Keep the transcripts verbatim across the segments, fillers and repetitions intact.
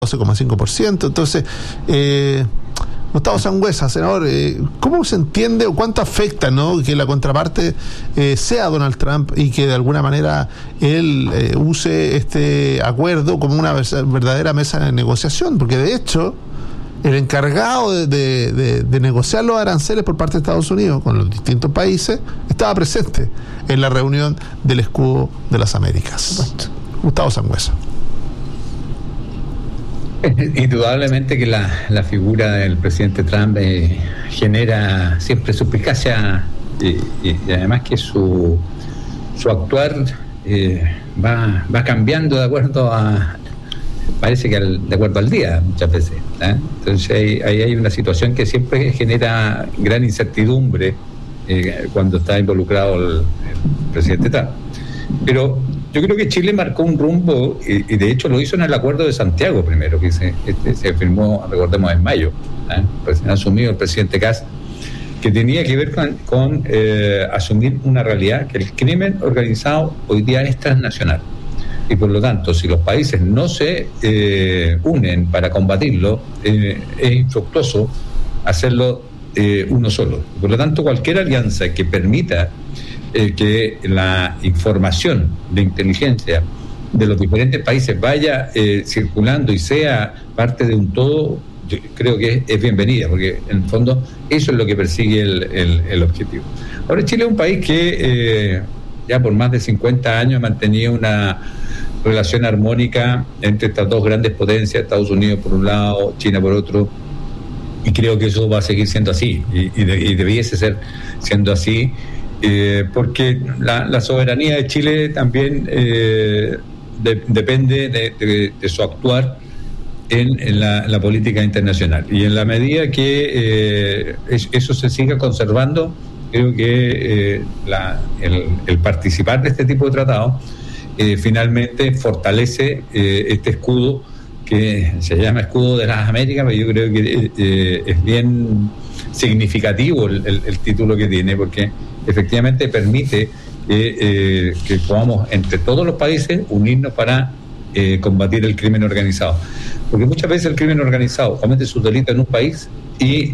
doce coma cinco por ciento. Entonces, eh, Gustavo Sangüesa, senador, eh, ¿cómo se entiende o cuánto afecta, ¿no?, que la contraparte eh, sea Donald Trump y que de alguna manera él eh, use este acuerdo como una verdadera mesa de negociación? Porque de hecho, el encargado de, de, de, de negociar los aranceles por parte de Estados Unidos con los distintos países estaba presente en la reunión del Escudo de las Américas. Gustavo Sangüesa. Indudablemente que la, la figura del presidente Trump eh, genera siempre suspicacia y, y, y además que su su actuar eh, va va cambiando de acuerdo a parece que al, de acuerdo al día muchas veces, ¿eh? Entonces ahí, ahí hay una situación que siempre genera gran incertidumbre eh, cuando está involucrado el, el presidente Trump. Pero yo creo que Chile marcó un rumbo y, y de hecho lo hizo en el Acuerdo de Santiago primero, que se, este, se firmó, recordemos, en mayo, ¿eh? Pues asumió el presidente Kast, que tenía que ver con, con eh, asumir una realidad, que el crimen organizado hoy día es transnacional. Y por lo tanto, si los países no se eh, unen para combatirlo, eh, es infructuoso hacerlo eh, uno solo. Por lo tanto, cualquier alianza que permita Eh, que la información de inteligencia de los diferentes países vaya eh, circulando y sea parte de un todo, yo creo que es, es bienvenida, porque en el fondo eso es lo que persigue el, el, el objetivo. Ahora, Chile es un país que eh, ya por más de cincuenta años ha mantenido una relación armónica entre estas dos grandes potencias, Estados Unidos por un lado, China por otro, y creo que eso va a seguir siendo así, y, y, de, y debiese ser siendo así. Eh, porque la, la soberanía de Chile también eh, de, depende de, de, de su actuar en, en la, la política internacional, y en la medida que eh, es, eso se siga conservando, creo que eh, la, el, el participar de este tipo de tratados eh, finalmente fortalece eh, este escudo que se llama Escudo de las Américas, pero yo creo que eh, es bien significativo el, el, el título que tiene, porque efectivamente permite eh, eh, que podamos entre todos los países unirnos para eh, combatir el crimen organizado, porque muchas veces el crimen organizado comete sus delitos en un país y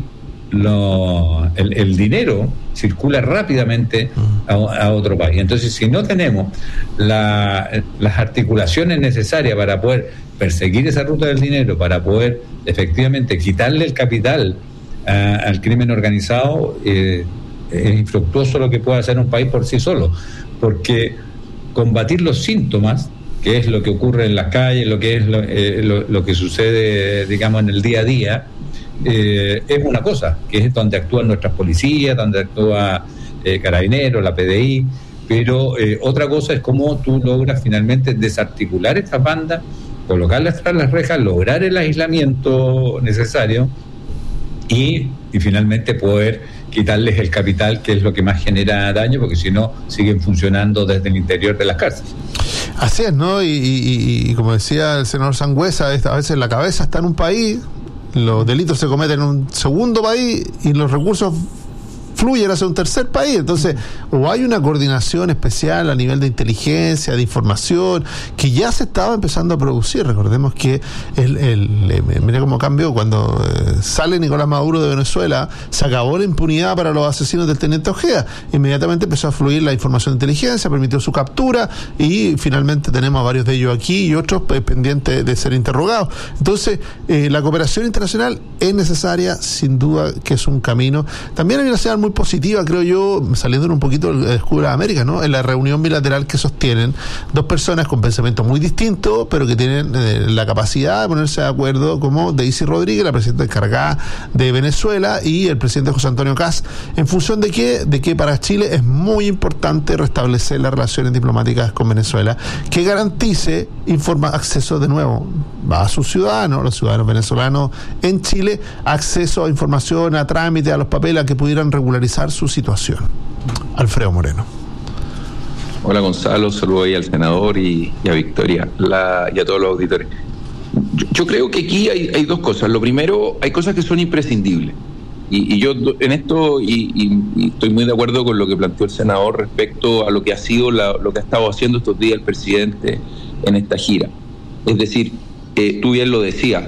lo, el, el dinero circula rápidamente a, a otro país. Entonces, si no tenemos la, las articulaciones necesarias para poder perseguir esa ruta del dinero, para poder efectivamente quitarle el capital a, al crimen organizado, eh, es infructuoso lo que puede hacer un país por sí solo, porque combatir los síntomas, que es lo que ocurre en las calles, lo que es lo, eh, lo, lo que sucede, digamos, en el día a día, eh, es una cosa, que es donde actúan nuestras policías, donde actúa eh, Carabineros, la P D I, pero eh, otra cosa es cómo tú logras finalmente desarticular estas bandas, colocarlas tras las rejas, lograr el aislamiento necesario y, y finalmente poder quitarles el capital, que es lo que más genera daño, porque si no siguen funcionando desde el interior de las cárceles. Así es, ¿no? Y, y, y como decía el senador Sangüesa, a veces la cabeza está en un país, los delitos se cometen en un segundo país y los recursos fluyen hacia un tercer país. Entonces, o hay una coordinación especial a nivel de inteligencia, de información, que ya se estaba empezando a producir. Recordemos que el, el, el mira cómo cambió cuando eh, sale Nicolás Maduro de Venezuela, se acabó la impunidad para los asesinos del teniente Ojeda. Inmediatamente empezó a fluir la información de inteligencia, permitió su captura y finalmente tenemos a varios de ellos aquí y otros pues, pendientes de ser interrogados. Entonces, eh, la cooperación internacional es necesaria, sin duda que es un camino. También hay una señal muy positiva, creo yo, saliendo un poquito del Escudo de América, ¿no? En la reunión bilateral que sostienen dos personas con pensamientos muy distintos, pero que tienen eh, la capacidad de ponerse de acuerdo, como Daisy Rodríguez, la presidenta encargada de Venezuela, y el presidente José Antonio Kast, en función de que, de que para Chile es muy importante restablecer las relaciones diplomáticas con Venezuela, que garantice informa acceso de nuevo a sus ciudadanos, los ciudadanos venezolanos en Chile, acceso a información, a trámite, a los papeles, a que pudieran regularizar su situación. Alfredo Moreno. Hola Gonzalo, saludo ahí al senador y, y a Victoria la, y a todos los auditores. Yo, yo creo que aquí hay, hay dos cosas. Lo primero, hay cosas que son imprescindibles. Y, y yo en esto y, y, y estoy muy de acuerdo con lo que planteó el senador respecto a lo que ha sido la, lo que ha estado haciendo estos días el presidente en esta gira. Es decir, eh, tú bien lo decías,